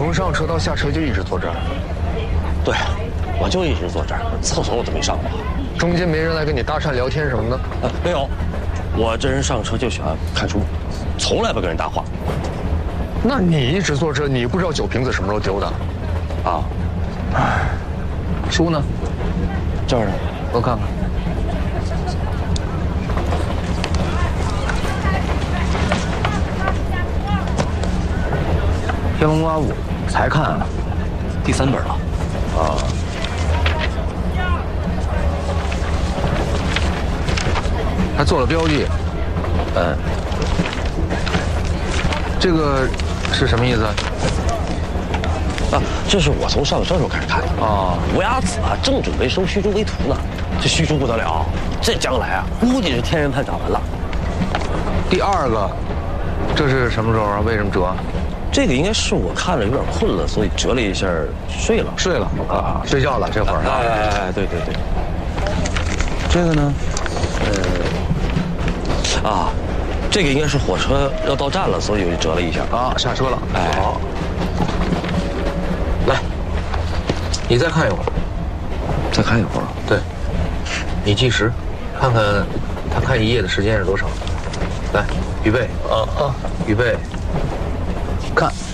从上车到下车就一直坐这儿？ 对，我就一直坐这儿，厕所我都没上过。 中间没人来跟你搭讪聊天什么的？ 没有，我这人上车就喜欢看书，从来不跟人搭话。 那你一直坐这，你不知道酒瓶子什么时候丢的？ 啊， 书呢？ 这儿呢， 我看看。《天龙八部》才看第3本了。 啊。还做了标记。这个是什么意思？ 啊，这是我从上车时候开始看的啊。 无崖子啊，正准备收虚竹为徒呢，这虚竹不得了，这将来啊，估计是天人判掌门了。 第2个，这是什么时候啊？为什么折？ 这个应该是我看着有点困了，所以折了一下，睡了。 睡了啊，睡觉了这会儿啊。 哎，对。 这个呢？ 这个应该是火车要到站了，所以我就折了一下。 啊，下车了。 哎， 好。来，你再看一会儿。 再看一会儿。 对，你计时，看看他看一页的时间是多少。来，预备。预备，看。